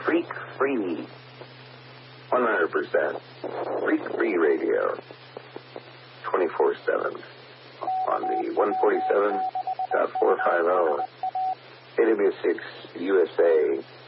Freak free. 100%. Freak free radio. 24/7. On the 147.450 AW6 USA